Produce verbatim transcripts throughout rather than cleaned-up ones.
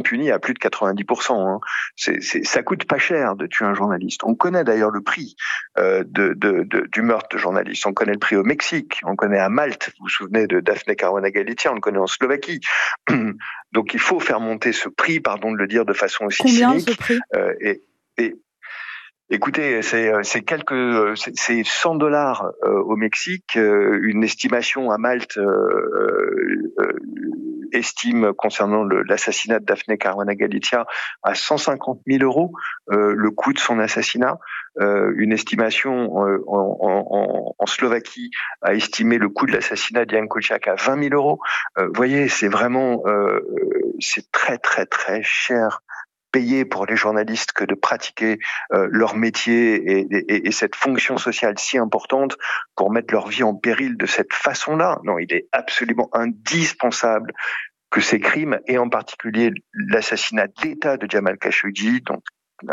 puni à plus de quatre-vingt-dix pour cent. Hein. C'est, c'est, ça coûte pas cher de tuer un journaliste. On connaît d'ailleurs le prix euh, de, de, de, du meurtre de journalistes. On connaît le prix au Mexique, on connaît à Malte, vous vous souvenez de Daphne Caruana Galizia, on le connaît en Slovaquie. Donc il faut faire monter ce prix, pardon de le dire de façon aussi Combien cynique. ce prix euh, et, et Écoutez, c'est, c'est quelques, c'est, c'est cent dollars euh, au Mexique, euh, une estimation à Malte euh, euh, estime concernant le, l'assassinat de Daphne Caruana Galizia à cent cinquante mille euros euh, le coût de son assassinat. Euh, une estimation euh, en, en, en Slovaquie a estimé le coût de l'assassinat d'Jan Kuciak à vingt mille euros. Euh, vous voyez, c'est vraiment, euh, c'est très très très cher payer pour les journalistes que de pratiquer euh, leur métier et, et, et cette fonction sociale si importante pour mettre leur vie en péril de cette façon-là. Non, il est absolument indispensable que ces crimes, et en particulier l'assassinat d'État de Jamal Khashoggi, donc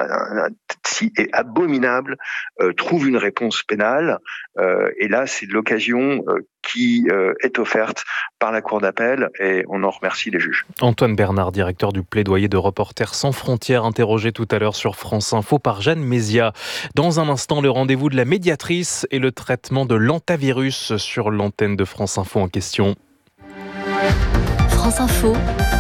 si est abominable, euh, trouve une réponse pénale. Euh, et là, c'est l'occasion euh, qui euh, est offerte par la Cour d'appel et on en remercie les juges. Antoine Bernard, directeur du plaidoyer de Reporters sans frontières, interrogé tout à l'heure sur France Info par Jeanne Mézia. Dans un instant, le rendez-vous de la médiatrice et le traitement de l'antavirus sur l'antenne de France Info en question. France Info,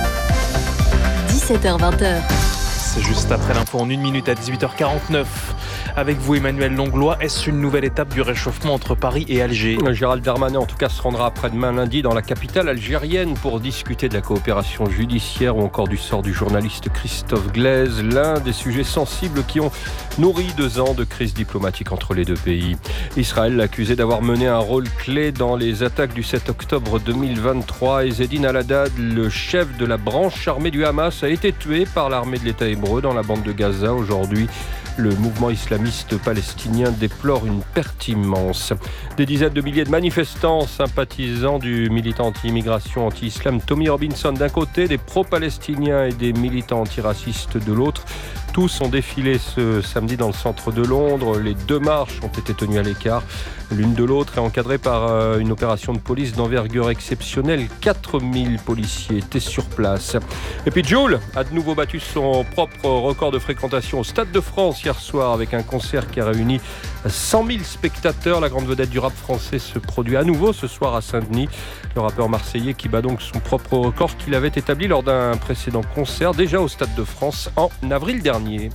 dix-sept heures vingt. C'est juste après l'info en une minute à dix-huit heures quarante-neuf. Avec vous, Emmanuel Langlois, est-ce une nouvelle étape du réchauffement entre Paris et Alger ? Gérald Darmanin, en tout cas, se rendra après-demain lundi dans la capitale algérienne pour discuter de la coopération judiciaire ou encore du sort du journaliste Christophe Glaise, l'un des sujets sensibles qui ont nourri deux ans de crise diplomatique entre les deux pays. Israël l'a accusé d'avoir mené un rôle clé dans les attaques du sept octobre deux mille vingt-trois. Ezzedine Al-Haddad, le chef de la branche armée du Hamas, a été tué par l'armée de l'État hébreu dans la bande de Gaza aujourd'hui. Le mouvement islamiste palestinien déplore une perte immense. Des dizaines de milliers de manifestants sympathisants du militant anti-immigration, anti-islam Tommy Robinson d'un côté, des pro-palestiniens et des militants antiracistes de l'autre. Tous ont défilé ce samedi dans le centre de Londres. Les deux marches ont été tenues à l'écart, l'une de l'autre, et encadrées par une opération de police d'envergure exceptionnelle. quatre mille policiers étaient sur place. Et puis Jul a de nouveau battu son propre record de fréquentation au Stade de France hier soir avec un concert qui a réuni cent mille spectateurs. La grande vedette du rap français se produit à nouveau ce soir à Saint-Denis. Le rappeur marseillais qui bat donc son propre record qu'il avait établi lors d'un précédent concert déjà au Stade de France en avril dernier.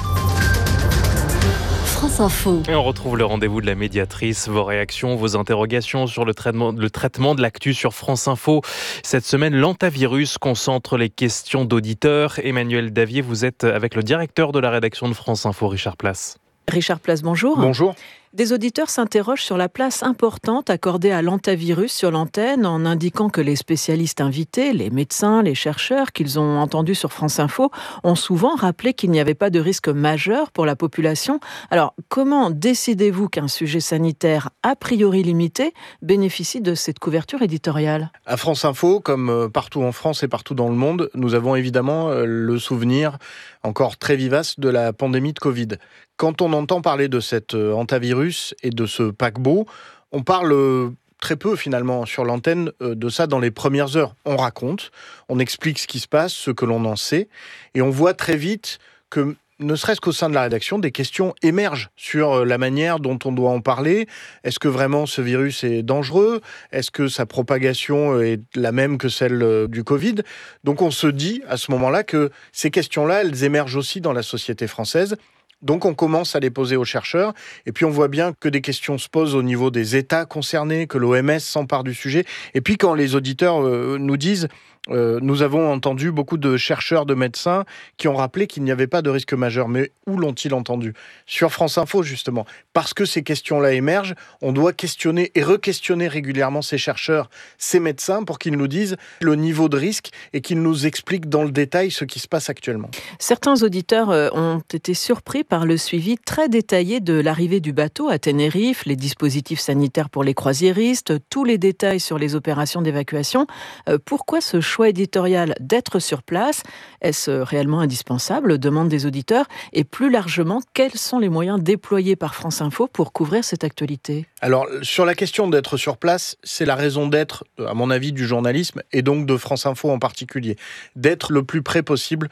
France Info. Et on retrouve le rendez-vous de la médiatrice, vos réactions, vos interrogations sur le traitement, le traitement de l'actu sur France Info. Cette semaine, l'antavirus concentre les questions d'auditeurs. Emmanuel Davier, vous êtes avec le directeur de la rédaction de France Info, Richard Place. Richard Place, bonjour. Bonjour. Des auditeurs s'interrogent sur la place importante accordée à l'antavirus sur l'antenne en indiquant que les spécialistes invités, les médecins, les chercheurs qu'ils ont entendus sur France Info ont souvent rappelé qu'il n'y avait pas de risque majeur pour la population. Alors, comment décidez-vous qu'un sujet sanitaire a priori limité bénéficie de cette couverture éditoriale ? À France Info, comme partout en France et partout dans le monde, nous avons évidemment le souvenir encore très vivace de la pandémie de Covid. Quand on entend parler de cet antavirus et de ce paquebot, on parle très peu finalement sur l'antenne de ça dans les premières heures. On raconte, on explique ce qui se passe, ce que l'on en sait, et on voit très vite que, ne serait-ce qu'au sein de la rédaction, des questions émergent sur la manière dont on doit en parler. Est-ce que vraiment ce virus est dangereux ? Est-ce que sa propagation est la même que celle du Covid ? Donc on se dit à ce moment-là que ces questions-là, elles émergent aussi dans la société française. Donc on commence à les poser aux chercheurs, et puis on voit bien que des questions se posent au niveau des États concernés, que l'O M S s'empare du sujet. Et puis quand les auditeurs euh, nous disent Euh, nous avons entendu beaucoup de chercheurs, de médecins qui ont rappelé qu'il n'y avait pas de risque majeur. Mais où l'ont-ils entendu ? Sur France Info, justement. Parce que ces questions-là émergent, on doit questionner et re-questionner régulièrement ces chercheurs, ces médecins, pour qu'ils nous disent le niveau de risque et qu'ils nous expliquent dans le détail ce qui se passe actuellement. Certains auditeurs ont été surpris par le suivi très détaillé de l'arrivée du bateau à Tenerife, les dispositifs sanitaires pour les croisiéristes, tous les détails sur les opérations d'évacuation. Euh, pourquoi ce choix éditorial d'être sur place ? Est-ce réellement indispensable ? Demandent des auditeurs. Et plus largement, quels sont les moyens déployés par France Info pour couvrir cette actualité ? Alors, sur la question d'être sur place, c'est la raison d'être, à mon avis, du journalisme et donc de France Info en particulier. D'être le plus près possible